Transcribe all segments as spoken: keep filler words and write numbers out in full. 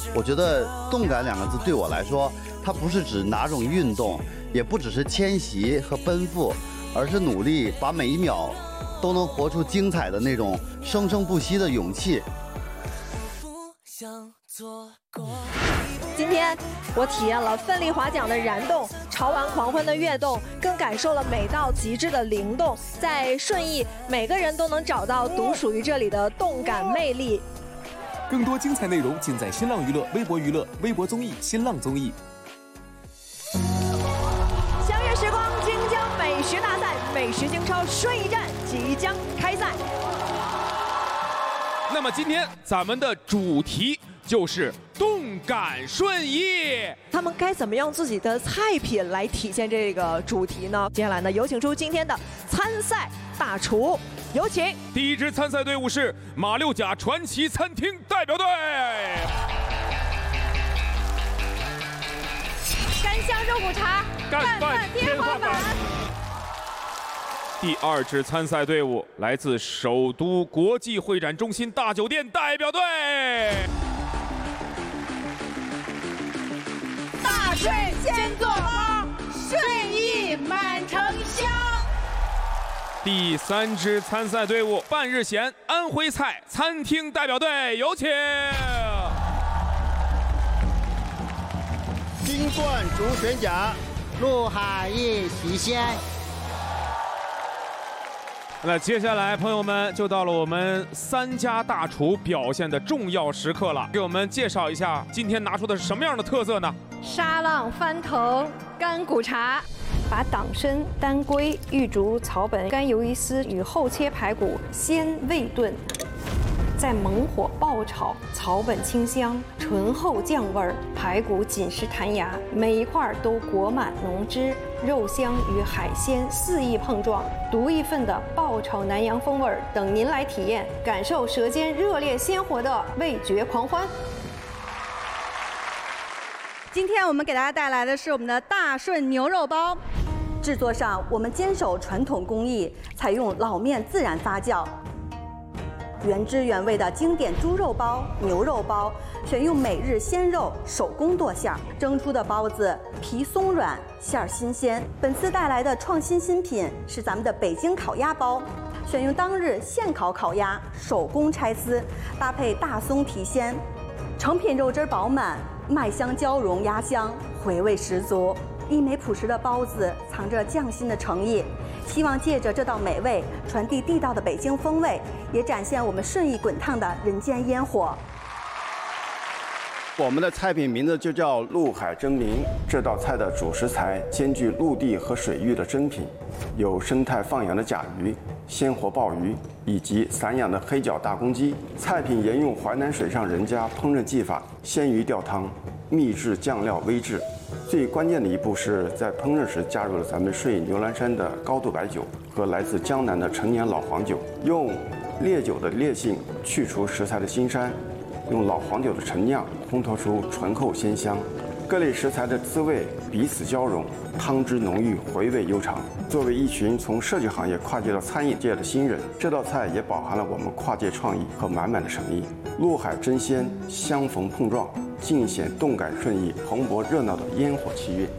我觉得动感两个字对我来说，它不是指哪种运动，也不只是迁徙和奔赴，而是努力把每一秒都能活出精彩的那种生生不息的勇气。 今天我体验了奋力划桨的燃动，潮玩狂欢的跃动，更感受了美到极致的灵动。在顺义，每个人都能找到独属于这里的动感魅力。 更多精彩内容尽在新浪娱乐、微博娱乐、微博综艺、新浪综艺。 相约时光京江美食大赛，美食京超顺义站即将开赛。 那么今天咱们的主题就是动感顺义， 他们该怎么用自己的菜品来体现这个主题呢？接下来呢，有请出今天的参赛大厨，有请。 第一支参赛队伍是马六甲传奇餐厅代表队， 干香肉骨茶， 干饭天花板。第二支参赛队伍来自首都国际会展中心大酒店代表队， 大顺先做包，顺义满城香。 第三支参赛队伍半日闲安徽菜餐厅代表队，有请。 金冠主选奖，陆海一喜鲜。 那接下来，朋友们就到了我们三家大厨表现的重要时刻了。给我们介绍一下，今天拿出的是什么样的特色呢？ 沙浪翻腾干骨茶， 把党参、当归、玉竹、草本、干鱿鱼丝与厚切排骨先味炖，再猛火爆炒，草本清香，醇厚酱味儿，排骨紧实弹牙，每一块都裹满浓汁，肉香与海鲜肆意碰撞，独一份的爆炒南洋风味儿等您来体验，感受舌尖热烈鲜活的味觉狂欢。 今天我们给大家带来的是我们的大顺牛肉包。制作上，我们坚守传统工艺，采用老面自然发酵，原汁原味的经典猪肉包、牛肉包，选用每日鲜肉手工剁馅，蒸出的包子皮松软，馅儿新鲜。本次带来的创新新品是咱们的北京烤鸭包，选用当日现烤烤鸭，手工拆丝，搭配大松提鲜，成品肉汁饱满，麦香交融，鸭香回味十足。一枚朴实的包子藏着匠心的诚意，希望借着这道美味传递地道的北京风味，也展现我们顺义滚烫的人间烟火。 我们的菜品名字就叫陆海争鸣。这道菜的主食材兼具陆地和水域的珍品，有生态放养的甲鱼、鲜活鲍鱼以及散养的黑脚大公鸡。菜品沿用淮南水上人家烹饪技法，鲜鱼吊汤，秘制酱料煨制。最关键的一步是在烹饪时加入了咱们顺义牛栏山的高度白酒和来自江南的陈年老黄酒，用烈酒的烈性去除食材的腥膻，用老黄酒的陈酿烘托出醇厚鲜香，各类食材的滋味彼此交融，汤汁浓郁，回味悠长。作为一群从设计行业跨界到餐饮界的新人，这道菜也饱含了我们跨界创意和满满的诚意。陆海争鲜，相逢碰撞，尽显动感顺意、蓬勃热闹的烟火气韵。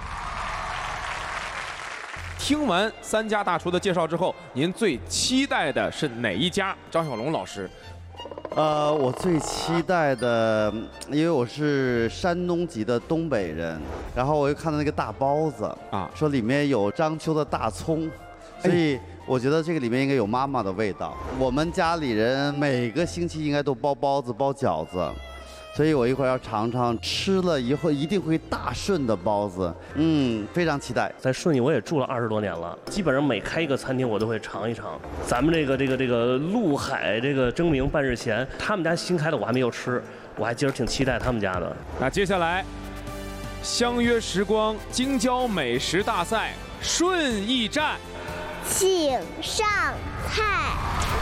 听完三家大厨的介绍之后，您最期待的是哪一家？张小龙老师。 呃，我最期待的，因为我是山东籍的东北人，然后我又看到那个大包子啊，说里面有章丘的大葱，所以我觉得这个里面应该有妈妈的味道。我们家里人每个星期应该都包包子、包饺子。所以我一会儿要尝尝，吃了以后一定会大顺的包子，嗯，非常期待。 在顺义我也住了二十多年了，基本上每开一个餐厅我都会尝一尝。咱们这个这个这个陆海这个争鸣半日闲，他们家新开的我还没有吃，我还其实挺期待他们家的。 那接下来，相约时光京郊美食大赛顺义站， 请上菜。